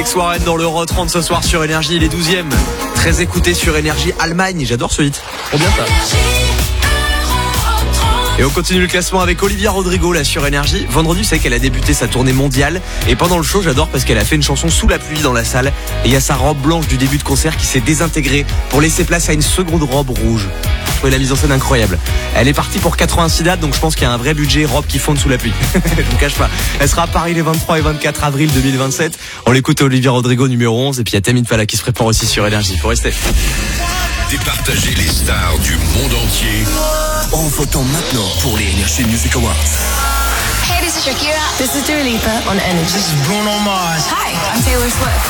Alex Warren dans l'Euro 30 ce soir sur Énergie, il est 12e. Très écouté sur Énergie, Allemagne, j'adore ce hit. Trop bien ça. Et on continue le classement avec Olivia Rodrigo là sur Énergie. Vendredi, c'est qu'elle a débuté sa tournée mondiale. Et pendant le show, j'adore parce qu'elle a fait une chanson sous la pluie dans la salle. Et il y a sa robe blanche du début de concert qui s'est désintégrée pour laisser place à une seconde robe rouge. Je trouvais la mise en scène incroyable. Elle est partie pour 86 dates, donc je pense qu'il y a un vrai budget robe qui fonde sous la pluie. Je vous cache pas. Elle sera à Paris les 23 et 24 avril 2027. On l'écoute à Olivia Rodrigo numéro 11. Et puis il y a Tamine Fala qui se prépare aussi sur Énergie. Faut rester. Départager les stars du monde entier en votant maintenant pour les Energy Music Awards. Hey, this is Shakira. This is Dua Lipa on Energy. This is Bruno Mars. Hi, I'm Taylor Swift.